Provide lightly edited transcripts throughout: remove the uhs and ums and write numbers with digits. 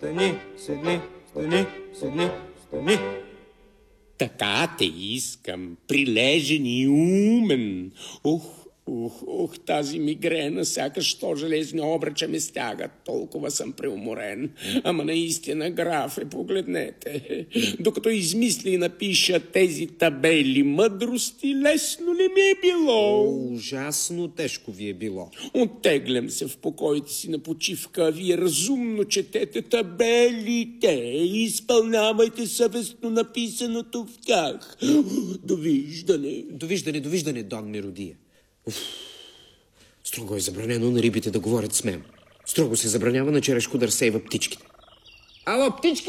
стани, седни, стани, седни, стани. Така те искам, прилежен и умен. Ух, тази мигрена, сякаш то железни обръча ме стягат. Толкова съм преуморен. Ама наистина, графе, погледнете. Докато измисля и напиша тези табели мъдрости, лесно ли ми е било? Ужасно тежко ви е било. Оттеглям се в покоите си на почивка, а вие разумно четете табелите и изпълнявайте съвестно написаното в тях. Довиждане. Довиждане, Дон Меродия. Строго е забранено на рибите да говорят с мен. Строго се забранява на черешко да разсейва птичките. Ало, птички!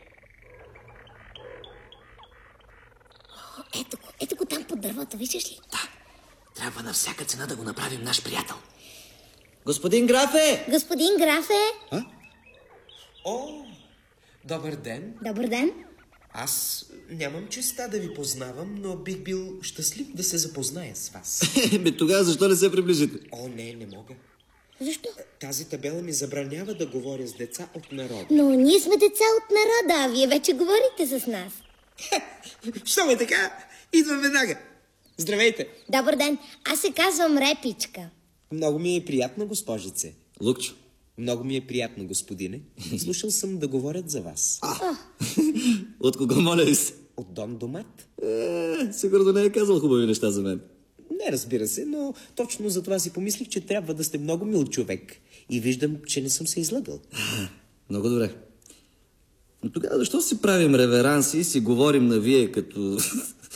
Ето го там под дървото, виждаш ли? Да, трябва на всяка цена да го направим наш приятел. Господин графе! Господин графе! О, добър ден. Добър ден. Аз нямам честа да ви познавам, но бих бил щастлив да се запозная с вас. Тогава защо не се приближите? О, не мога. Защо? Тази табела ми забранява да говоря с деца от народа. Но ние сме деца от народа, а вие вече говорите с нас. Що ме така? Идвам веднага. Здравейте. Добър ден, аз се казвам Репичка. Много ми е приятно, госпожице. Лукчо. Много ми е приятно, господине. Слушал съм да говорят за вас. От кого, моля ви се? От Дон Домат? Сигурно не е казал хубави неща за мен. Не, разбира се, но точно за това си помислих, че трябва да сте много мил човек. И виждам, че не съм се излъгал. Много добре. Но тогава защо си правим реверанси и си говорим на вие като